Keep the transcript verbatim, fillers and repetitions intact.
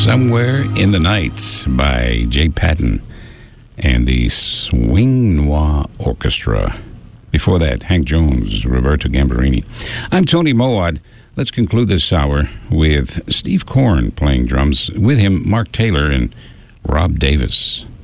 Somewhere in the Night by Jay Patton and the Swing Noir Orchestra. Before that, Hank Jones, Roberto Gambarini. I'm Tony Moad. Let's conclude this hour with Steve Korn playing drums. With him, Mark Taylor and Rob Davis.